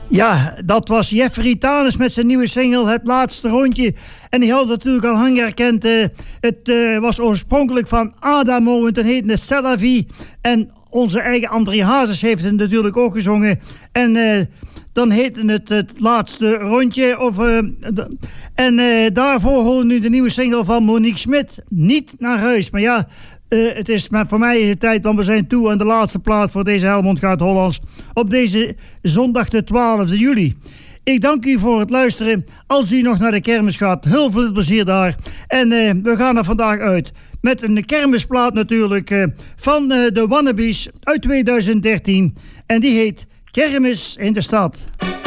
Ja, dat was Jeffrey Tanis met zijn nieuwe single Het Laatste Rondje. En die had natuurlijk al lang herkend. Het was oorspronkelijk van Adamo en toen heette het C'est la vie. En onze eigen André Hazes heeft het natuurlijk ook gezongen. En dan heette het Laatste Rondje. Daarvoor horen we nu de nieuwe single van Monique Smit. Niet naar huis. Maar ja, het is maar voor mij de tijd, want we zijn toe aan de laatste plaat voor deze Helmond Gaat Hollands. Op deze zondag de 12e juli. Ik dank u voor het luisteren. Als u nog naar de kermis gaat, heel veel plezier daar. En we gaan er vandaag uit met een kermisplaat natuurlijk van de Wannabes uit 2013. En die heet Kermis in de Stad.